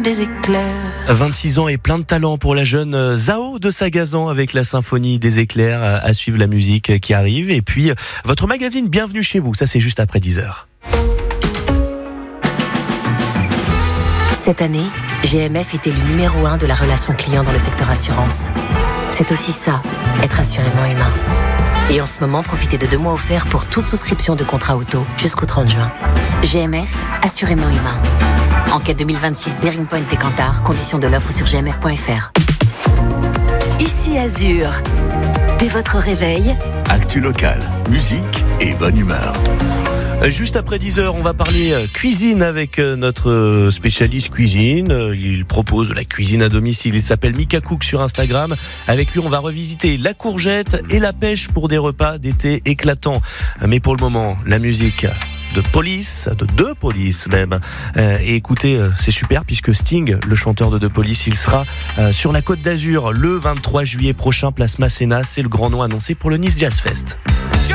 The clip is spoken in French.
des éclairs. 26 ans et plein de talent pour la jeune Zao de Sagazan avec la symphonie des éclairs. À suivre la musique qui arrive. Et puis, votre magazine Bienvenue chez vous, ça c'est juste après 10h. Cette année, GMF était le numéro 1 de la relation client dans le secteur assurance. C'est aussi ça, être assurément humain. Et en ce moment, profitez de 2 mois offerts pour toute souscription de contrat auto jusqu'au 30 juin. GMF, assurément humain. Enquête 2026, Bearing Point et Kantar, conditions de l'offre sur gmf.fr. Ici Azur. Dès votre réveil, actu locale, musique et bonne humeur. Juste après 10h, on va parler cuisine avec notre spécialiste cuisine. Il propose de la cuisine à domicile. Il s'appelle Mika Cook sur Instagram. Avec lui, on va revisiter la courgette et la pêche pour des repas d'été éclatants. Mais pour le moment, la musique de Police, de deux Police même. Et écoutez, c'est super puisque Sting, le chanteur de deux Police, il sera sur la Côte d'Azur le 23 juillet prochain, place Masséna. C'est le grand nom annoncé pour le Nice Jazz Fest. Yo,